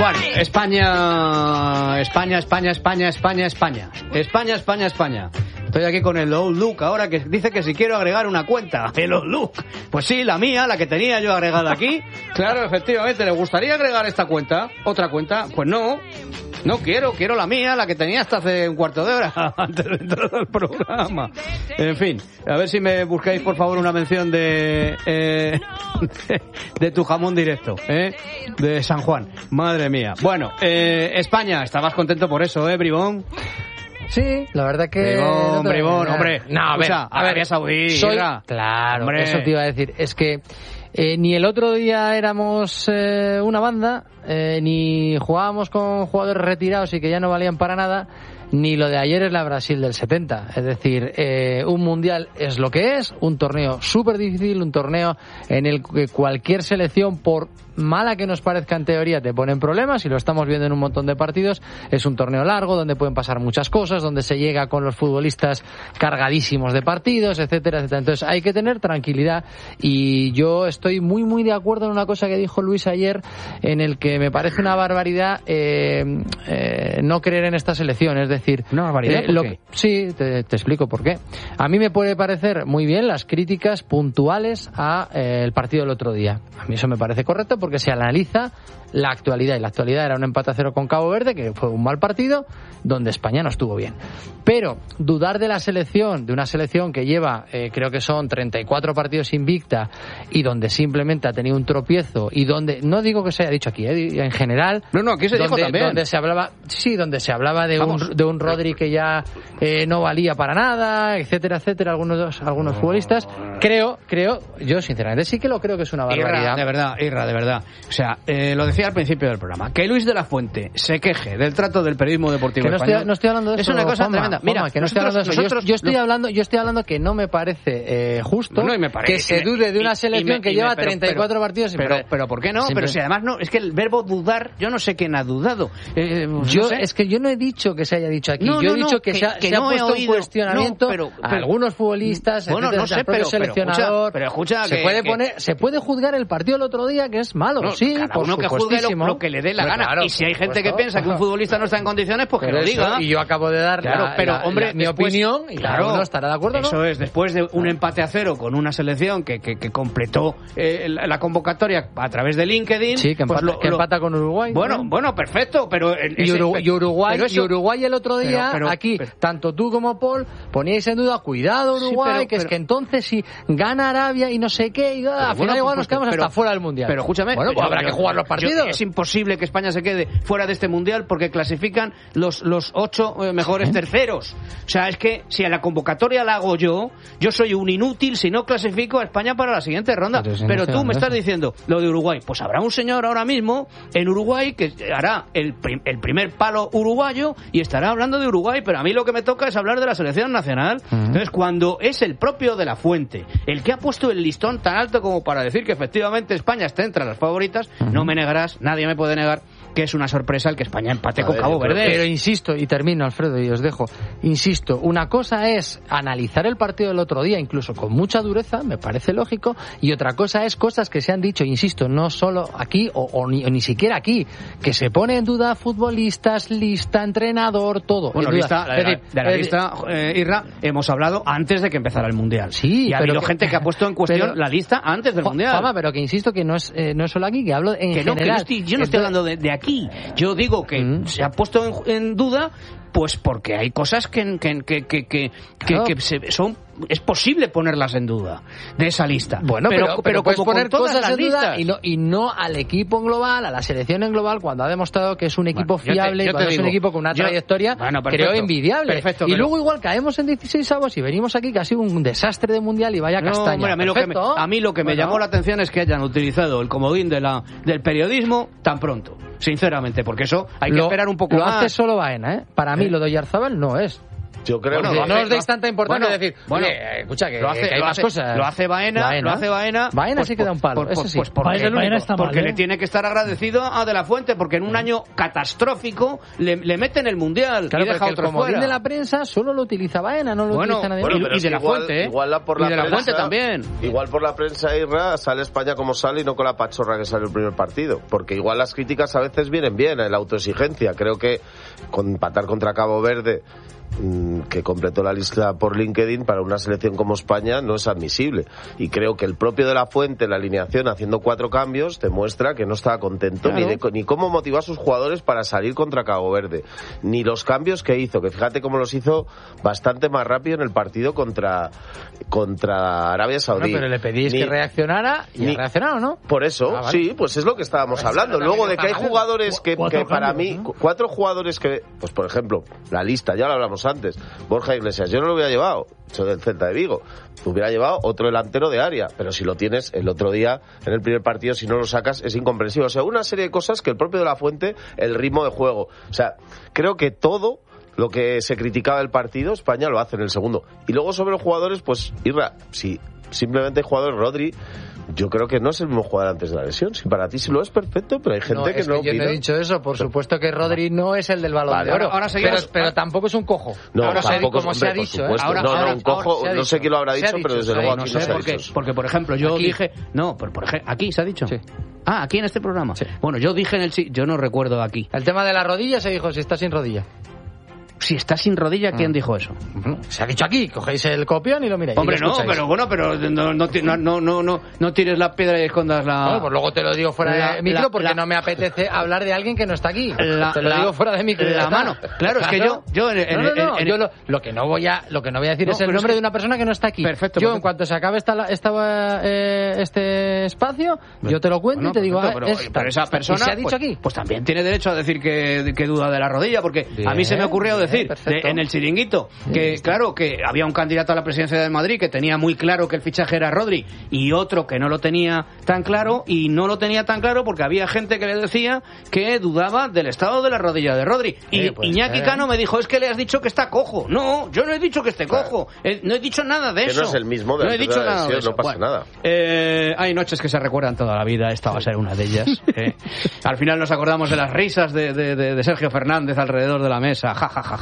Bueno, España. Estoy aquí con el Outlook ahora, que dice que si quiero agregar una cuenta. El Outlook. Pues sí, la mía, la que tenía yo agregada aquí. Claro, efectivamente, ¿le gustaría agregar esta cuenta? ¿Otra cuenta? Pues no. No quiero la mía, la que tenía hasta hace un cuarto de hora antes de entrar al programa. En fin, a ver si me buscáis por favor una mención de tu jamón directo, de San Juan. Madre mía. Bueno, España, estabas contento por eso, Bribón. Sí, la verdad que... Bribón, hombre. No, a ver, Arabia Saudí. Claro, hombre. eso te iba a decir. Es que ni el otro día éramos una banda, ni jugábamos con jugadores retirados y que ya no valían para nada, ni lo de ayer es la Brasil del 70. Es decir, un mundial es lo que es, un torneo súper difícil, un torneo en el que cualquier selección, por mala que nos parezca en teoría, te pone en problemas, y lo estamos viendo en un montón de partidos. Es un torneo largo donde pueden pasar muchas cosas, donde se llega con los futbolistas cargadísimos de partidos, etcétera, etcétera. Entonces hay que tener tranquilidad, y yo estoy muy muy de acuerdo en una cosa que dijo Luis ayer, en el que me parece una barbaridad no creer en esta selección. Es decir, ¿una barbaridad? ¿Por qué? Sí, te explico por qué. A mí me puede parecer muy bien las críticas puntuales a el partido del otro día. A mí eso me parece correcto, porque se analiza la actualidad, y la actualidad era un empate a 0 con Cabo Verde, que fue un mal partido donde España no estuvo bien. Pero dudar de la selección, de una selección que lleva creo que son 34 partidos invicta, y donde simplemente ha tenido un tropiezo, y donde, no digo que se haya dicho aquí, en general, no, aquí se dijo también, donde se hablaba de un Rodri que ya no valía para nada, etcétera, etcétera, algunos futbolistas. Creo, yo sinceramente sí que lo creo que es una barbaridad. Irra, de verdad. O sea, lo decía al principio del programa, que Luis de la Fuente se queje del trato del periodismo deportivo español. No estoy hablando de eso. Es una cosa tremenda. Mira, que no estoy hablando de eso. Yo estoy hablando que no me parece justo que se dude de una selección que lleva 34 partidos. Pero ¿por qué no? Pero si además no, es que el verbo dudar, yo no sé quién ha dudado. Es que yo no he dicho que se haya dicho aquí. Yo he dicho que se ha puesto en cuestionamiento a algunos futbolistas, no sé, pero seleccionador. Pero escucha, se puede juzgar el partido el otro día, que es malo. Sí, cada uno que juzgue lo que le dé la gana. Claro, y si hay gente que piensa que un futbolista no está en condiciones, pues que lo diga. Y yo acabo de dar mi opinión, y cada uno estará de acuerdo, ¿no? Eso es, después de un empate a 0 con una selección que completó la convocatoria a través de LinkedIn. Sí, que empata con Uruguay. Bueno, perfecto, pero... Uruguay el otro día, tanto tú como Paul, poníais en duda, cuidado Uruguay, es que entonces si gana Arabia y no sé qué, y al final igual nos quedamos hasta fuera del Mundial. Pero escúchame, pues habrá que jugar los partidos. Es imposible que España se quede fuera de este Mundial, porque clasifican los 8 mejores terceros. O sea, es que si a la convocatoria la hago yo soy un inútil si no clasifico a España para la siguiente ronda. Pero tú me estás diciendo lo de Uruguay. Pues habrá un señor ahora mismo en Uruguay que hará el primer palo uruguayo y estará hablando de Uruguay, pero a mí lo que me toca es hablar de la selección nacional. Entonces, cuando es el propio de la Fuente el que ha puesto el listón tan alto como para decir que efectivamente España está entre las favoritas, no me negarás, nadie me puede negar que es una sorpresa el que España empate con Cabo Verde. Pero insisto, y termino, Alfredo, y os dejo, insisto, una cosa es analizar el partido del otro día, incluso con mucha dureza, me parece lógico, y otra cosa es cosas que se han dicho, insisto, no solo aquí, o ni siquiera aquí, que se pone en duda futbolistas, lista, entrenador, todo. Bueno, lista, de la lista, Irra, hemos hablado antes de que empezara el Mundial. Sí, y ha habido gente que ha puesto en cuestión la lista antes del Mundial. Pero que insisto que no es solo aquí, que hablo en general. Yo no estoy hablando de aquí. Yo digo que se ha puesto en duda, pues porque hay cosas que son... Es posible ponerlas en duda de esa lista. Bueno, pero puedes poner cosas en duda y no al equipo en global, a la selección en global, cuando ha demostrado que es un equipo fiable, cuando es un equipo con una trayectoria, creo, envidiable. Perfecto, y luego igual caemos en 16avos y venimos aquí que ha sido un desastre de mundial y vaya castaña. A mí lo que me llamó la atención es que hayan utilizado el comodín del periodismo tan pronto, sinceramente, porque eso hay que esperar un poco más. Lo hace solo Baena, ¿eh? Para mí lo de Oyarzabal no es. Yo creo que no os deis tanta importancia de decir, escucha, que hay más cosas. Lo hace Baena. Baena sí que da un palo, eso sí. Porque le tiene que estar agradecido a De La Fuente, porque en un año catastrófico le mete en el Mundial y deja otro el comodín fuera. de la prensa solo lo utiliza Baena, no lo utiliza nadie más. Y De La Fuente, igual por la De La prensa, Fuente también. Igual por la prensa, Irra, sale España como sale y no con la pachorra que sale el primer partido. Porque igual las críticas a veces vienen bien, en la autoexigencia. Creo que empatar contra Cabo Verde, que completó la lista por LinkedIn, para una selección como España no es admisible, y creo que el propio De La Fuente en la alineación, haciendo 4 cambios, demuestra que no estaba contento ni cómo motivó a sus jugadores para salir contra Cabo Verde, ni los cambios que hizo, que fíjate cómo los hizo bastante más rápido en el partido contra Arabia Saudí. Pero le pedís que reaccionara y ha reaccionado, ¿no? Por eso, vale. Sí, pues es lo que estábamos hablando. Luego de que hay jugadores que para mí, 4 jugadores que, pues por ejemplo, la lista, ya lo hablamos antes, Borja Iglesias, yo no lo hubiera llevado, soy del Celta de Vigo, hubiera llevado otro delantero de área, pero si lo tienes el otro día en el primer partido, si no lo sacas, es incomprensible. O sea, una serie de cosas que el propio De La Fuente, el ritmo de juego, o sea, creo que todo lo que se criticaba del partido, España lo hace en el segundo. Y luego sobre los jugadores, pues Irra, si simplemente el jugador Rodri, yo creo que no es el mismo jugador antes de la lesión. Si para ti sí lo es, perfecto, pero hay gente que no opina. Yo no he dicho eso, por supuesto que Rodri no es el del Balón de Oro, pero tampoco es un cojo. No, ahora tampoco como se ha dicho. Un cojo, no sé quién lo habrá dicho, pero desde luego aquí no se ha dicho. Porque, por ejemplo, yo dije... No, por ejemplo, aquí se ha dicho. Sí. Ah, aquí en este programa. Sí. Bueno, yo dije yo no recuerdo aquí. El tema de la rodilla se dijo, si está sin rodilla. Si está sin rodilla, ¿quién dijo eso? Se ha dicho aquí, cogéis el copión y lo miráis. Hombre, no, pero no tires la piedra y escondas la... Bueno, pues luego te lo digo fuera de micro, porque no me apetece hablar de alguien que no está aquí. Te lo digo fuera de micro. La mano. Claro, es que yo lo que no voy a decir es el nombre de una persona que no está aquí. Perfecto. Yo, en cuanto se acabe este espacio, yo te lo cuento y te digo, pero esa persona se ha dicho aquí. Pues también tiene derecho a decir que duda de la rodilla, porque a mí se me ocurrió decir en el chiringuito que claro, que había un candidato a la presidencia de Madrid que tenía muy claro que el fichaje era Rodri, y otro que no lo tenía tan claro, y no lo tenía tan claro porque había gente que le decía que dudaba del estado de la rodilla de Rodri, y Iñaki Cano me dijo, es que le has dicho que está cojo. No, yo no he dicho que esté cojo, no he dicho nada de eso, que no es el mismo de no he dicho nada de eso. No pasa nada. Hay noches que se recuerdan toda la vida, esta va a ser una de ellas. Al final nos acordamos de las risas de Sergio Fernández alrededor de la mesa,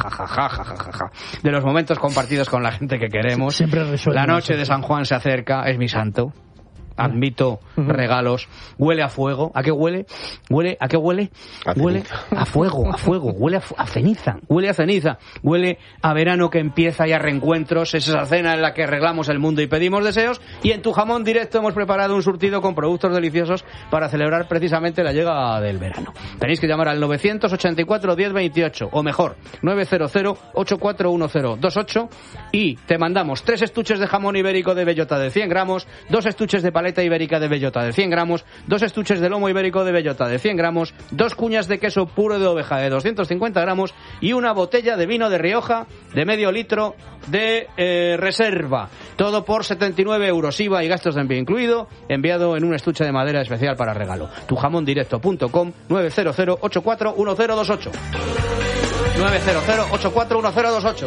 de los momentos compartidos con la gente que queremos. Siempre la noche de San Juan se acerca, es mi santo. Admito regalos. Huele a fuego. ¿A qué huele? ¿A qué huele? Huele a fuego, huele a ceniza. Huele a ceniza. Huele a verano que empieza y a reencuentros. Es esa cena en la que arreglamos el mundo y pedimos deseos. Y en Tu Jamón Directo hemos preparado un surtido con productos deliciosos para celebrar precisamente la llegada del verano. Tenéis que llamar al 984 1028, o mejor, 900 841028, y te mandamos 3 estuches de jamón ibérico de bellota de 100 gramos, 2 estuches de paleta ibérica de bellota de 100 gramos, 2 estuches de lomo ibérico de bellota de 100 gramos, 2 cuñas de queso puro de oveja de 250 gramos y una botella de vino de Rioja de medio litro de reserva. Todo por 79 euros, IVA y gastos de envío incluido, enviado en un estuche de madera especial para regalo. Tujamondirecto.com, 900 841028. 900 841028.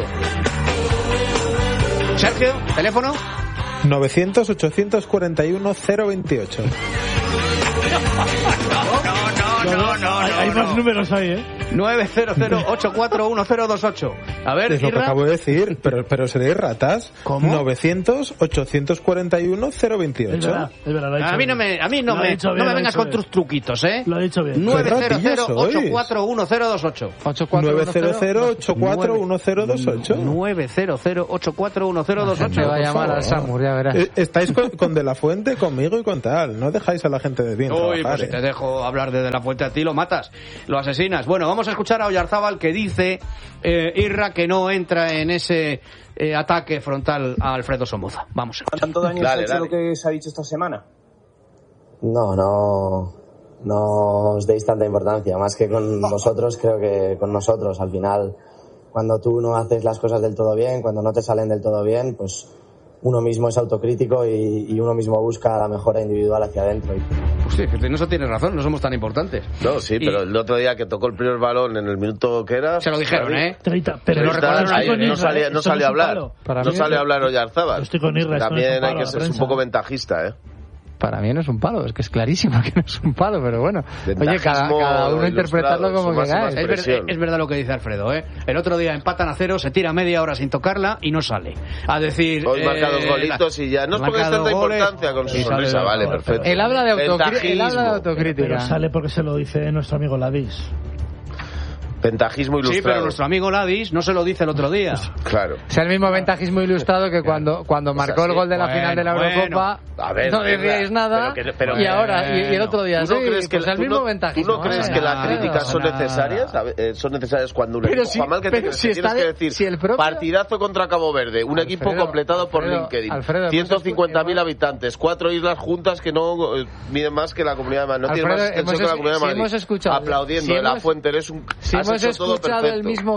Sergio, teléfono 900-841-028. No. Hay más números ahí, 900-841-028. A ver, es lo que acabo de decir, pero seréis ratas. ¿Cómo? 900-841-028. Es verdad, a mí no me vengas con tus truquitos, Lo he dicho bien. 900-841-028. 900-841-028. 900-841-028. Te va a llamar al Samur, ya verás. Estáis con De La Fuente, conmigo y con tal. No dejáis a la gente de bien trabajar. Pues si te dejo hablar de La Fuente a ti, lo matas, lo asesinas. Bueno, vamos a escuchar a Oyarzábal, que dice Irra que no entra en ese ataque frontal a Alfredo Somoza. Vamos a escuchar. ¿Tanto daño se ha hecho lo que se ha dicho esta semana? No os deis tanta importancia. Más que con vosotros, creo que con nosotros. Al final, cuando tú no haces las cosas del todo bien, cuando no te salen del todo bien, pues uno mismo es autocrítico y uno mismo busca la mejora individual hacia adentro. Pues sí, en eso tienes razón, no somos tan importantes. No, sí, pero el otro día que tocó el primer balón en el minuto que era... Se lo dijeron, ¿eh? 30, pero lo recordaron ahí, no salió a hablar. Para No mí salió a hablar Oyarzábal. Estoy con Irra, También hay que ser un poco ventajista, ¿eh? Para mí no es un palo, es que es clarísimo que no es un palo, pero bueno. Oye, cada uno interpretarlo como que cae. Es verdad lo que dice Alfredo, ¿eh? El otro día empatan a 0, se tira media hora sin tocarla y no sale. A decir... Hoy marca 2 golitos y ya. No es porque es tanta importancia con su sonrisa, vale, perfecto. Él habla de autocrítica. Pero sale porque se lo dice nuestro amigo Ladis. Ventajismo ilustrado. Sí, pero nuestro amigo Ladis no se lo dice el otro día. Claro. O sea, el mismo ventajismo ilustrado que cuando marcó el gol de la final de la Eurocopa, no diríais nada, pero y ahora, y el otro día, ¿tú no crees que el mismo ventajismo? ¿Tú no crees que las críticas son necesarias? Son necesarias cuando un equipo juega mal, que tienes que decir, partidazo contra Cabo Verde, un equipo completado por LinkedIn, 150.000 habitantes, 4 islas juntas que no miden más que la Comunidad de Madrid, no tienen más extensión que la Comunidad de Madrid, aplaudiendo, la Fuente, eres un... hemos escuchado el mismo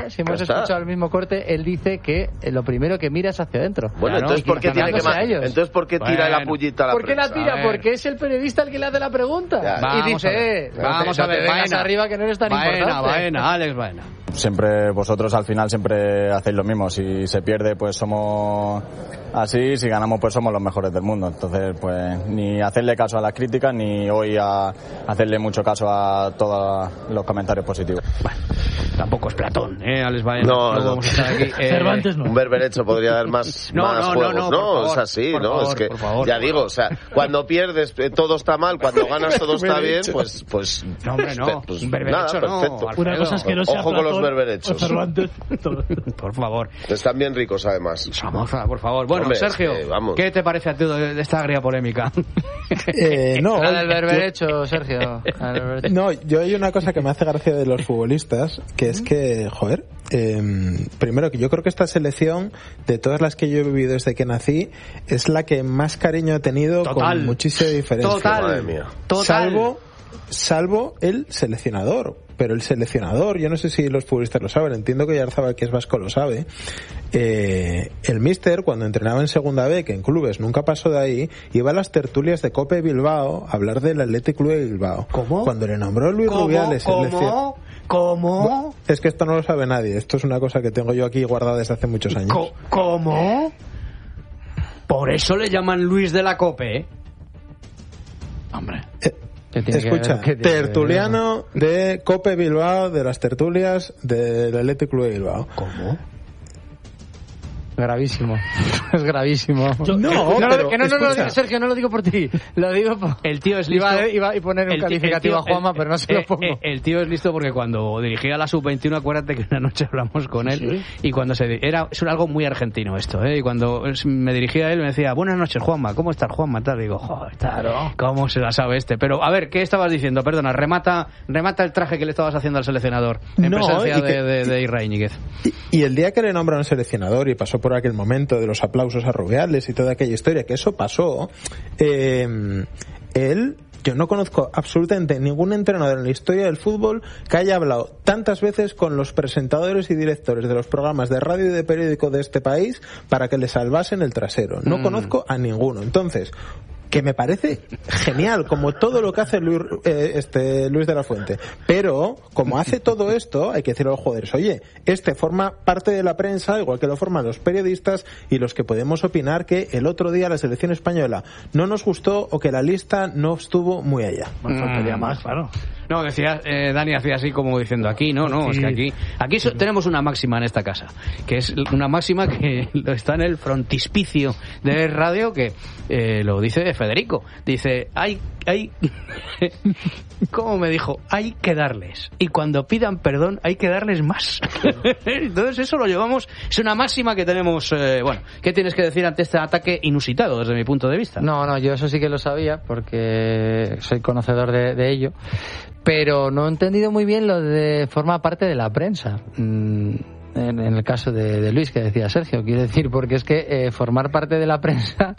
corte, él dice que lo primero que mira es hacia adentro. Bueno, entonces ¿por qué tira la pullita a la ¿Por qué la tira? Porque es el periodista el que le hace la pregunta. Y dice, vamos a ver, Baena arriba que no eres tan importante. Alex Baena. Siempre vosotros al final siempre hacéis lo mismo. Si se pierde, pues somos así. Si ganamos, pues somos los mejores del mundo. Entonces, pues ni hacerle caso a las críticas, ni hoy a hacerle mucho caso a todos los comentarios positivos. Bueno, tampoco es Platón, Alex Baena. No. Vamos a estar aquí. Cervantes no. Un berberecho podría dar más juegos. No, es así, ¿no? Es que, ya digo, o sea, cuando pierdes todo está mal, cuando ganas todo está bien, pues no, hombre, no. Pues un berberecho nada, perfecto. No, una cosa es que no sea Ojo Platón, con los berberechos. Cervantes. Por favor. Están bien ricos, además. Por favor. Bueno, hombre, Sergio, ¿qué te parece a ti de esta agria polémica? No. La del berberecho, Sergio. No, yo hay una cosa que me hace gracia de los futbolistas, que es que, joder, primero que yo creo que esta selección, de todas las que yo he vivido desde que nací, es la que más cariño ha tenido, con muchísima diferencia. Madre mía. Salvo el seleccionador. Pero el seleccionador, yo no sé si los futbolistas lo saben, entiendo que Oyarzábal, que es vasco, lo sabe. El míster, cuando entrenaba en Segunda B, que en clubes nunca pasó de ahí, iba a las tertulias de Cope Bilbao a hablar del Athletic Club de Bilbao. ¿Cómo? Cuando le nombró Luis Rubiales... ¿Cómo? Es que esto no lo sabe nadie. Esto es una cosa que tengo yo aquí guardada desde hace muchos años. ¿Cómo? Por eso le llaman Luis de la Cope, ¿eh? Hombre... Escucha, tertuliano de Cope Bilbao, de las tertulias del Athletic Club de Bilbao. ¿Cómo? Gravísimo. Es gravísimo. Sergio, no lo digo por ti. Lo digo por... El tío es listo. Iba a poner un calificativo a Juanma, pero no se lo pongo. El tío es listo porque cuando dirigía la Sub-21, acuérdate que una noche hablamos con él, ¿sí? Y cuando es algo muy argentino esto, ¿eh? Y cuando me dirigía a él me decía, buenas noches, Juanma, ¿cómo estás, Juanma? Tal, digo, joder, claro, ¿cómo se la sabe este? Pero, a ver, ¿qué estabas diciendo? Perdona, remata el traje que le estabas haciendo al seleccionador en presencia de Irra Íñiguez. Y el día que le nombran seleccionador y pasó por aquel momento de los aplausos a Rubiales y toda aquella historia, que eso pasó, yo no conozco absolutamente ningún entrenador en la historia del fútbol que haya hablado tantas veces con los presentadores y directores de los programas de radio y de periódico de este país para que le salvasen el trasero. No conozco a ninguno. Entonces, que me parece genial, como todo lo que hace Luis de la Fuente. Pero, como hace todo esto, hay que decirle a los jugadores, oye, forma parte de la prensa, igual que lo forman los periodistas y los que podemos opinar que el otro día la selección española no nos gustó o que la lista no estuvo muy allá. Faltaría más, claro. No, decía, Dani hacía así como diciendo, aquí no, es que aquí tenemos una máxima en esta casa, que es una máxima que está en el frontispicio de radio, que lo dice Federico. Dice, hay ¿cómo me dijo? Hay que darles. Y cuando pidan perdón, hay que darles más. Entonces eso lo llevamos, es una máxima que tenemos. Bueno, ¿qué tienes que decir ante este ataque inusitado desde mi punto de vista? No, yo eso sí que lo sabía, porque soy conocedor de ello. Pero no he entendido muy bien lo de forma parte de la prensa. en el caso de Luis, que decía Sergio, quiero decir, porque es que forman parte de la prensa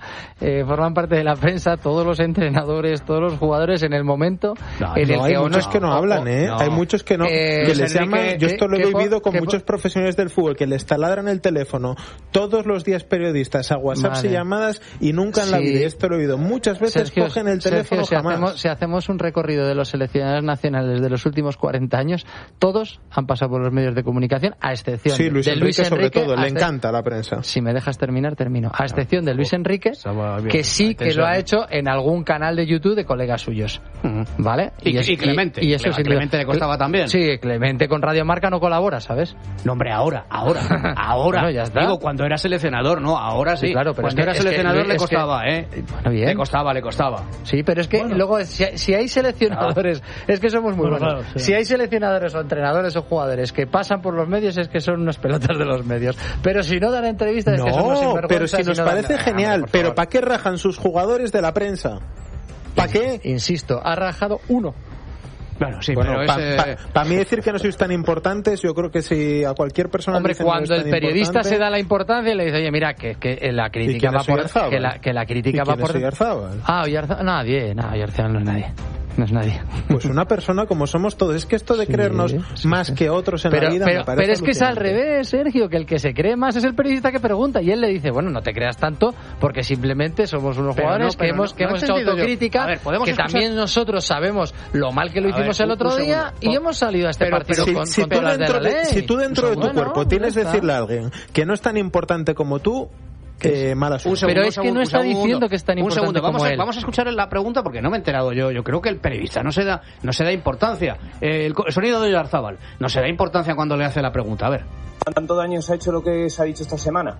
todos los entrenadores, todos los jugadores en el momento en el hay que muchos que no hablan, hay muchos que no, que les llaman, yo esto lo he vivido con muchos profesionales del fútbol, que les taladran el teléfono todos los días periodistas a WhatsApp y llamadas y nunca en la vida, y esto lo he oído muchas veces, Sergio, cogen el teléfono jamás. Si hacemos un recorrido de los seleccionadores nacionales de los últimos 40 años, todos han pasado por los medios de comunicación, a excepción de Luis Enrique, sobre todo, le encanta la prensa. Si me dejas terminar, termino. A excepción de Luis Enrique, que sí que lo ha hecho en algún canal de YouTube de colegas suyos. ¿Vale? Y Clemente. Y eso sí, Clemente le costaba también. Sí, Clemente con Radio Marca no colabora, ¿sabes? No, hombre, ahora. Bueno, ya está. Digo, cuando era seleccionador, ¿no? Ahora sí. Claro, pero cuando era seleccionador le costaba, Bueno, bien. Le costaba. Sí, pero es que luego, si hay seleccionadores, es que somos muy buenos. Claro, sí. Si hay seleccionadores o entrenadores o jugadores que pasan por los medios, es que son unos pelotas de los medios. Pero si no dan entrevistas, es que somos sinvergüenzas. Pero si nos parece genial, pero ¿para qué rajan sus jugadores de la prensa? ¿Para qué? Insisto, ha rajado uno. Bueno, sí, bueno, pero para mí decir que no sois tan importantes, yo creo que si a cualquier persona... Hombre, cuando el periodista se da la importancia le dice, oye, mira, que la crítica va por... Que la crítica va por... Oyarzabal? Oyarzabal, nadie, Oyarzabal no es nadie. No es nadie. Pues una persona como somos todos. Es que esto de creernos más que otros en la vida me parece pero es que es al revés, Sergio, que el que se cree más es el periodista que pregunta y él le dice, bueno, no te creas tanto porque simplemente somos unos jugadores que hemos hecho autocrítica, que también nosotros sabemos lo mal que lo hicimos el otro día y hemos salido a este partido con todas las de la ley. Si tú dentro de tu cuerpo tienes que decirle a alguien que no es tan importante como tú, mala suerte. Pero es que no está diciendo que es tan importante como él. Vamos a escuchar la pregunta porque no me he enterado yo. Yo creo que el periodista no se da importancia. El sonido de Oyarzabal no se da importancia cuando le hace la pregunta. A ver. ¿Tanto daño se ha hecho lo que se ha dicho esta semana?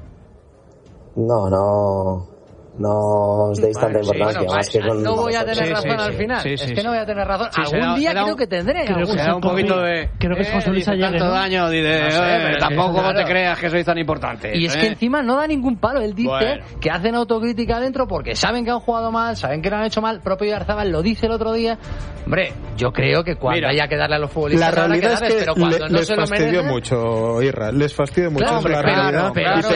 No os deis tanta importancia, más que con... No voy a tener razón al final. Es que no voy a tener razón. Algún día creo que tendré. Creo que un poquito de... Creo que es José Luis Ayer, tanto daño, pero tampoco te creas que sois tan importantes. Y es que encima no da ningún palo. Él dice que hacen autocrítica adentro porque saben que han jugado mal, saben que lo han hecho mal. Propio Oyarzabal lo dice el otro día. Hombre, yo creo que cuando haya que darle a los futbolistas... La realidad es que les fastidió mucho, Irra. Les fastidió mucho la realidad.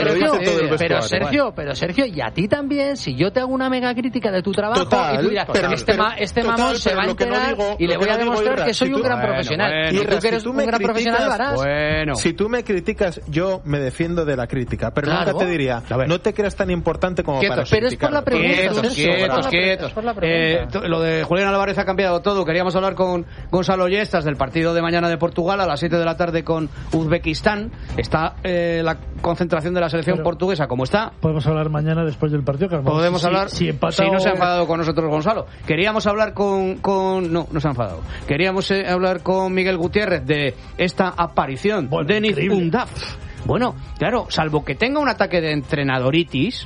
Pero Sergio, y a ti también, si yo te hago una mega crítica de tu trabajo y tú dirás, este mamón se va a enterar y le voy a demostrar que soy un gran profesional. Y tú que eres un gran profesional lo harás. Si tú me criticas, yo me defiendo de la crítica, pero nunca te diría, no te creas tan importante como para criticar. Pero es por la pregunta. Quietos. Lo de Julián Álvarez ha cambiado todo. Queríamos hablar con Gonzalo Yestas del partido de mañana de Portugal a las 7 de la tarde con Uzbekistán. Está la concentración de la selección portuguesa como está. Podemos hablar mañana después del partido, que podemos hablar. Si no se ha enfadado con nosotros Gonzalo. Queríamos hablar no se ha enfadado. Queríamos hablar con Miguel Gutiérrez de esta aparición de Denis Undav. Bueno, claro, salvo que tenga un ataque de entrenadoritis,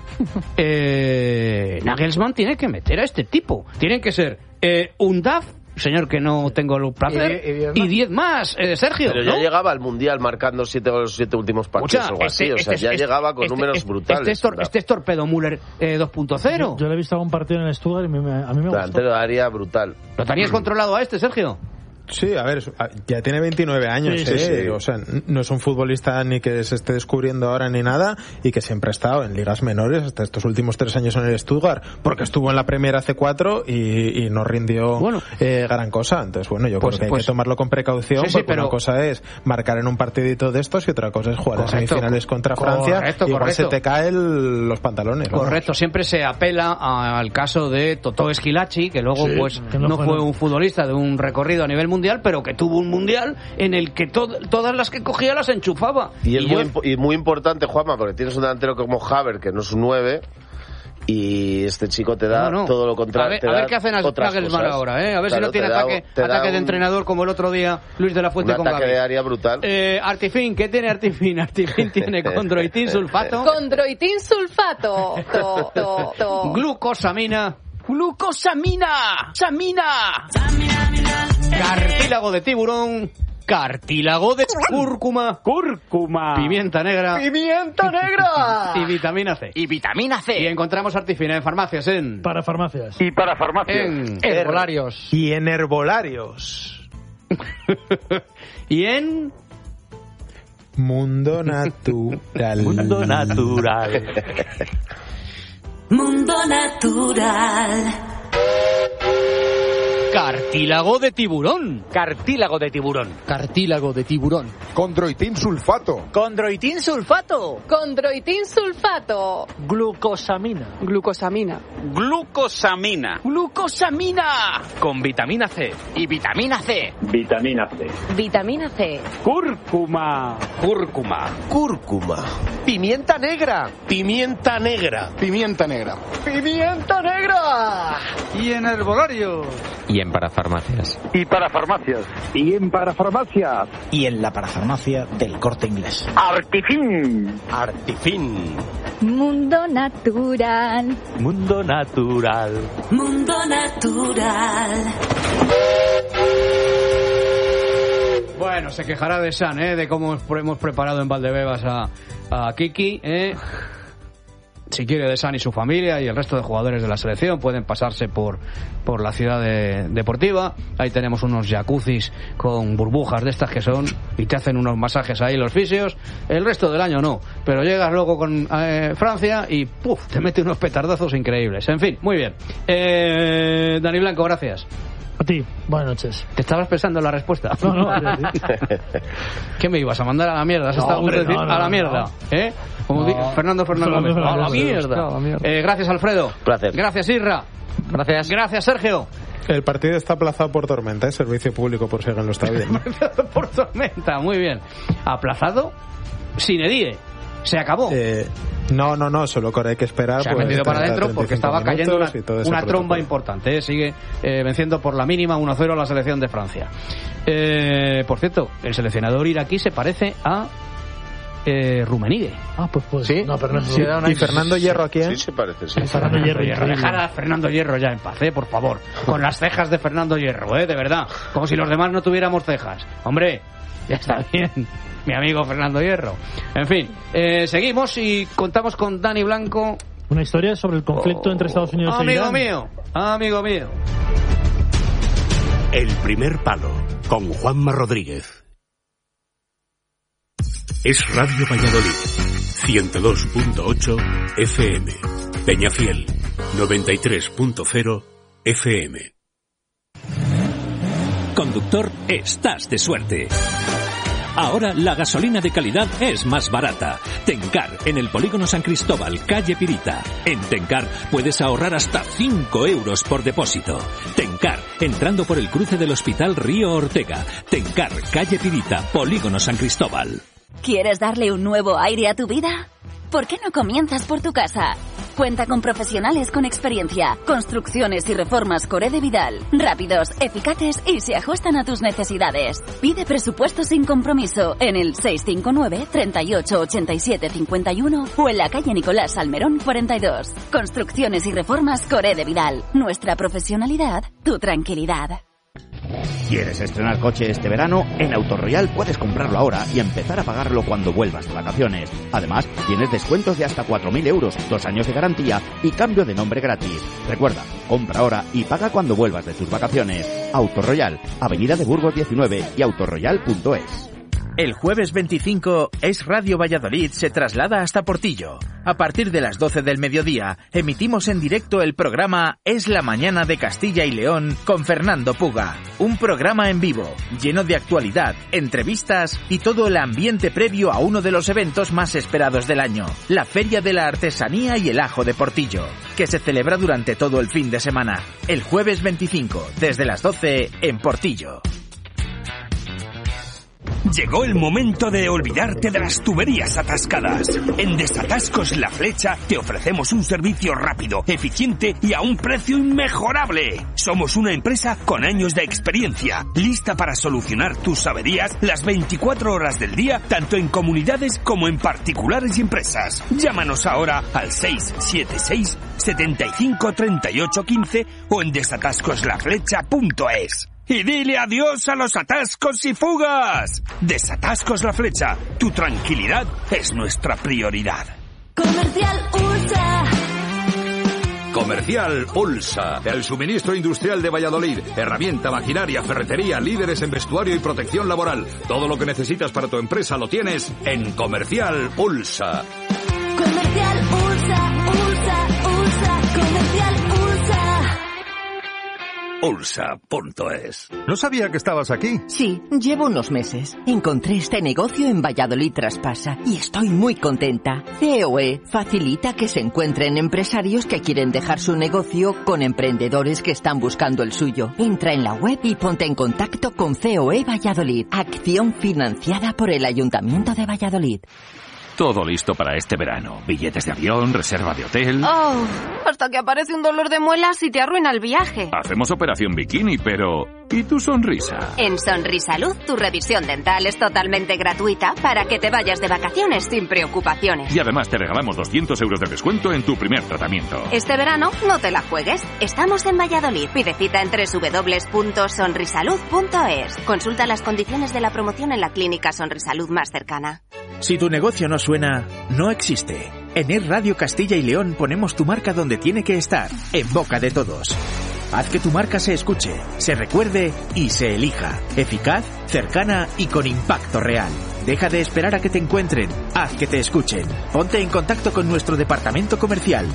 Nagelsmann tiene que meter a este tipo. Tienen que ser Undav, señor que no tengo el placer, y 10 más, Sergio. Pero ya llegaba al Mundial marcando 7 de los 7 últimos partidos o algo así, ya llegaba con números brutales. Este es Torpedo Müller 2.0. Yo le he visto algún partido en el Stuttgart y a mí me gustó. Delantero de área brutal. ¿Lo tenías controlado a este, Sergio? Sí, a ver, ya tiene 29 años, sí. O sea, no es un futbolista ni que se esté descubriendo ahora ni nada, y que siempre ha estado en ligas menores hasta estos últimos 3 años en el Stuttgart, porque estuvo en la Premier hace 4 y no rindió gran cosa. Entonces, bueno, yo creo que hay que tomarlo con precaución, porque una cosa es marcar en un partidito de estos y otra cosa es jugar en semifinales contra Francia, y igual se te caen los pantalones. Correcto, siempre se apela al caso de Totó Esquilachi, que luego que no fue un futbolista de un recorrido a nivel mundial, pero que tuvo un mundial en el que todas las que cogía las enchufaba. Y es muy importante, Juanma, porque tienes un delantero como Havertz, que no es un 9, y este chico te da todo lo contrario. A ver qué hacen Nagelsmann ahora, a ver si no tiene ataque de entrenador como el otro día Luis de la Fuente con Gavi. Un ataque de área brutal. Artifin, ¿qué tiene Artifin? Artifin tiene condroitin sulfato. Condroitin sulfato. Glucosamina. Cartílago de tiburón. Cartílago de cúrcuma. Pimienta negra. Y vitamina C. Y encontramos Artifin en farmacias Para farmacias. En herbolarios. Y en herbolarios. Y en Mundo natural. Mundo natural. Mundo natural. Cartílago de tiburón. Cartílago de tiburón. Cartílago de tiburón. Condroitin sulfato. Condroitin sulfato. Condroitin sulfato. Glucosamina. Glucosamina. Glucosamina. Glucosamina. Con vitamina C. Y vitamina C. Vitamina C. Vitamina C. Cúrcuma. Cúrcuma. Cúrcuma. Pimienta negra. Pimienta negra. Pimienta negra. Pimienta negra. Y en herbolarios. Y en parafarmacias. Y para farmacias. Y en parafarmacias. Y en la parafarmacia del Corte Inglés. Artifin. Artifin. Mundo natural. Mundo natural. Mundo natural. Bueno, se quejará de San, de cómo hemos preparado en Valdebebas a Kiki, Si quiere, de San y su familia y el resto de jugadores de la selección pueden pasarse por la ciudad deportiva. Ahí tenemos unos jacuzzis con burbujas de estas que son, y te hacen unos masajes ahí los fisios. El resto del año no, pero llegas luego con Francia y ¡puf!, te mete unos petardazos increíbles. En fin, muy bien. Dani Blanco, gracias. A ti, buenas noches. ¿Te estabas pensando en la respuesta? No. ¿Qué me ibas a mandar a la mierda? ¿Has estado a punto de decir a la mierda? Como Fernando Gómez. A la mierda. Gracias, Alfredo. Gracias. Gracias, Isra. Gracias, Sergio. El partido está aplazado por tormenta, servicio público por si alguien lo está viendo. Por tormenta, muy bien. ¿Aplazado? Sin edie. Se acabó. No, solo que hay que esperar. Se ha metido para adentro porque estaba cayendo una tromba importante. Sigue venciendo por la mínima 1-0 a la selección de Francia. Por cierto, el seleccionador iraquí se parece a Rummenigge. Pues sí. No, pero no sí. ¿Y Fernando Hierro a quién? Sí, se parece, sí. Fernando Hierro. Dejar a Fernando Hierro ya en paz, por favor. Con las cejas de Fernando Hierro, de verdad. Como si los demás no tuviéramos cejas. Hombre, ya está bien. Mi amigo Fernando Hierro. En fin, seguimos y contamos con Dani Blanco. Una historia sobre el conflicto entre Estados Unidos e Irán. Amigo mío. El primer palo, con Juanma Rodríguez. Es Radio Valladolid, 102.8 FM. Peñafiel, 93.0 FM. Conductor, estás de suerte. Ahora la gasolina de calidad es más barata. Tencar, en el Polígono San Cristóbal, calle Pirita. En Tencar puedes ahorrar hasta 5 euros por depósito. Tencar, entrando por el cruce del Hospital Río Ortega. Tencar, calle Pirita, Polígono San Cristóbal. ¿Quieres darle un nuevo aire a tu vida? ¿Por qué no comienzas por tu casa? Cuenta con profesionales con experiencia. Construcciones y reformas Coré de Vidal. Rápidos, eficaces y se ajustan a tus necesidades. Pide presupuesto sin compromiso en el 659 38 87 51 o en la calle Nicolás Salmerón 42. Construcciones y reformas Coré de Vidal. Nuestra profesionalidad, tu tranquilidad. ¿Quieres estrenar coche este verano? En Autoroyal puedes comprarlo ahora y empezar a pagarlo cuando vuelvas de vacaciones. Además, tienes descuentos de hasta 4.000 euros, 2 años de garantía y cambio de nombre gratis. Recuerda, compra ahora y paga cuando vuelvas de tus vacaciones. Autoroyal, Avenida de Burgos 19 y autoroyal.es. El jueves 25, Es Radio Valladolid se traslada hasta Portillo. A partir de las 12 del mediodía, emitimos en directo el programa Es la Mañana de Castilla y León con Fernando Puga. Un programa en vivo, lleno de actualidad, entrevistas y todo el ambiente previo a uno de los eventos más esperados del año, la Feria de la Artesanía y el Ajo de Portillo, que se celebra durante todo el fin de semana. El jueves 25, desde las 12, en Portillo. Llegó el momento de olvidarte de las tuberías atascadas. En Desatascos La Flecha te ofrecemos un servicio rápido, eficiente y a un precio inmejorable. Somos una empresa con años de experiencia, lista para solucionar tus averías las 24 horas del día, tanto en comunidades como en particulares y empresas. Llámanos ahora al 676 75 38 15 o en desatascoslaflecha.es. Y dile adiós a los atascos y fugas. Desatascos La Flecha. Tu tranquilidad es nuestra prioridad. Comercial USA. Comercial Ulsa, el suministro industrial de Valladolid. Herramienta, maquinaria, ferretería, líderes en vestuario y protección laboral. Todo lo que necesitas para tu empresa lo tienes en Comercial Ulsa. Comercial Ulsa, Ulsa, Ulsa, Comercial Ulsa. Ulsa.es. No sabía que estabas aquí. Sí, llevo unos meses. Encontré este negocio en Valladolid Traspasa y estoy muy contenta. COE facilita que se encuentren empresarios que quieren dejar su negocio con emprendedores que están buscando el suyo. Entra en la web y ponte en contacto con COE Valladolid. Acción financiada por el Ayuntamiento de Valladolid. Todo listo para este verano. Billetes de avión, reserva de hotel. Oh, hasta que aparece un dolor de muelas y te arruina el viaje. Hacemos operación bikini, pero... ¿y tu sonrisa? En Sonrisalud, tu revisión dental es totalmente gratuita para que te vayas de vacaciones sin preocupaciones. Y además te regalamos 200 euros de descuento en tu primer tratamiento. Este verano no te la juegues. Estamos en Valladolid. Pide cita en www.sonrisalud.es. Consulta las condiciones de la promoción en la clínica Sonrisalud más cercana. Si tu negocio no suena, no existe. En Es Radio Castilla y León ponemos tu marca donde tiene que estar, en boca de todos. Haz que tu marca se escuche, se recuerde y se elija. Eficaz, cercana y con impacto real. Deja de esperar a que te encuentren. Haz que te escuchen. Ponte en contacto con nuestro departamento comercial.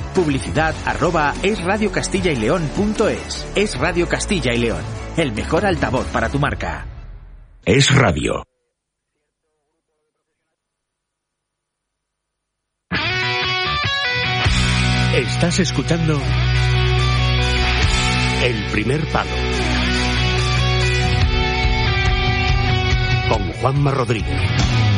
Publicidad@esradiocastillaileón.es. Es Radio Castilla y León. El mejor altavoz para tu marca. Es Radio. Estás escuchando El Primer Palo con Juanma Rodríguez.